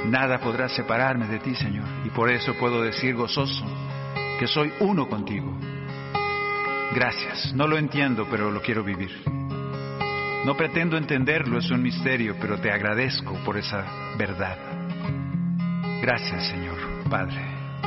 Nada podrá separarme de ti, Señor, y por eso puedo decir gozoso que soy uno contigo. Gracias. No lo entiendo, pero lo quiero vivir. No pretendo entenderlo, es un misterio, pero te agradezco por esa verdad. Gracias, Señor, Padre.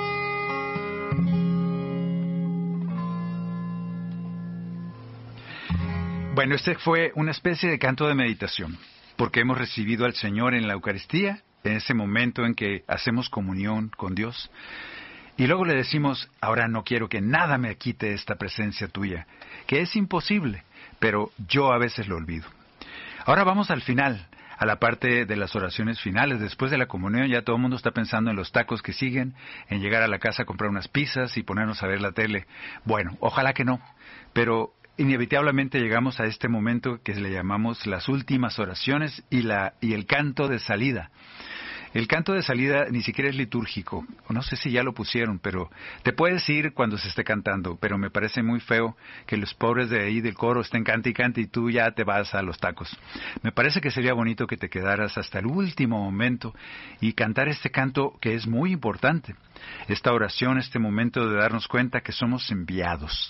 Bueno, este fue una especie de canto de meditación, porque hemos recibido al Señor en la Eucaristía, en ese momento en que hacemos comunión con Dios. Y luego le decimos, ahora no quiero que nada me quite esta presencia tuya, que es imposible, pero yo a veces lo olvido. Ahora vamos al final, a la parte de las oraciones finales. Después de la comunión ya todo el mundo está pensando en los tacos que siguen, en llegar a la casa a comprar unas pizzas y ponernos a ver la tele. Bueno, ojalá que no, pero inevitablemente llegamos a este momento que le llamamos las últimas oraciones y el canto de salida. El canto de salida ni siquiera es litúrgico. No sé si ya lo pusieron, pero te puedes ir cuando se esté cantando, pero me parece muy feo que los pobres de ahí del coro estén cante y cante y tú ya te vas a los tacos. Me parece que sería bonito que te quedaras hasta el último momento y cantar este canto que es muy importante. Esta oración, este momento de darnos cuenta que somos enviados.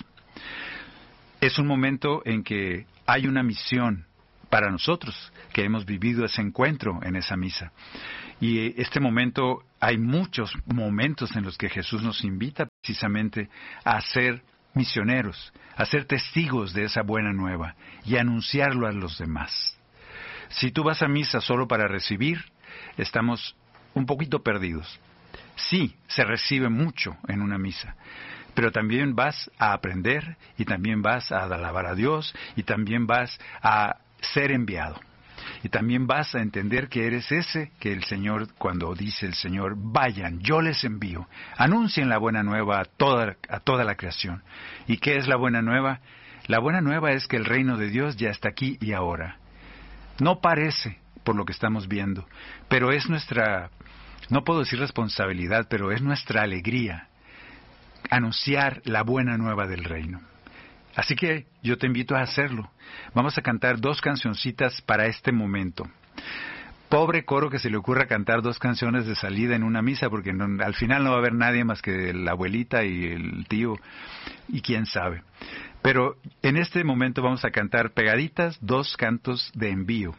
Es un momento en que hay una misión para nosotros, que hemos vivido ese encuentro en esa misa. Y este momento, hay muchos momentos en los que Jesús nos invita precisamente a ser misioneros, a ser testigos de esa buena nueva y anunciarlo a los demás. Si tú vas a misa solo para recibir, estamos un poquito perdidos. Sí, se recibe mucho en una misa, pero también vas a aprender y también vas a alabar a Dios y también vas a ser enviado. Y también vas a entender que eres ese que el Señor, cuando dice el Señor, vayan, yo les envío, anuncien la buena nueva a toda la creación. ¿Y qué es la buena nueva? La buena nueva es que el reino de Dios ya está aquí y ahora. No parece, por lo que estamos viendo, pero es nuestra, no puedo decir responsabilidad, pero es nuestra alegría, anunciar la buena nueva del reino. Así que yo te invito a hacerlo. Vamos a cantar 2 cancioncitas para este momento. Pobre coro que se le ocurra cantar 2 canciones de salida en una misa, porque al final no va a haber nadie más que la abuelita y el tío, y quién sabe. Pero en este momento vamos a cantar pegaditas 2 cantos de envío.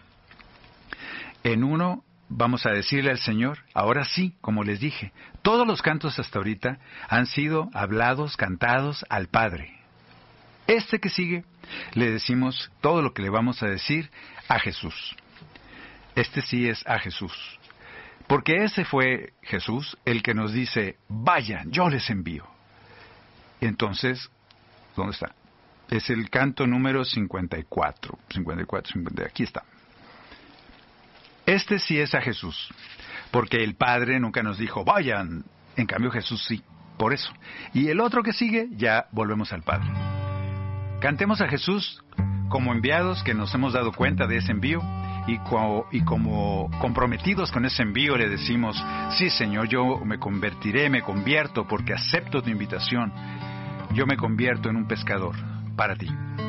En uno vamos a decirle al Señor, ahora sí, como les dije, todos los cantos hasta ahorita han sido hablados, cantados al Padre. Este que sigue, le decimos todo lo que le vamos a decir a Jesús. Este sí es a Jesús. Porque ese fue Jesús el que nos dice, vayan, yo les envío. Entonces, ¿dónde está? Es el canto número 54, aquí está. Este sí es a Jesús. Porque el Padre nunca nos dijo, vayan. En cambio Jesús sí, por eso. Y el otro que sigue, ya volvemos al Padre. Cantemos a Jesús como enviados que nos hemos dado cuenta de ese envío y como comprometidos con ese envío le decimos, sí Señor, yo me convierto porque acepto tu invitación, yo me convierto en un pescador para ti.